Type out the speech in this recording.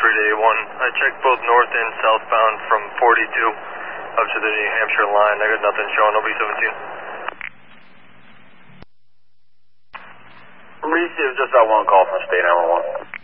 to A1. I checked both north and southbound from 42 up to the New Hampshire line. I got nothing showing OB-17. Received just that one call from State 911.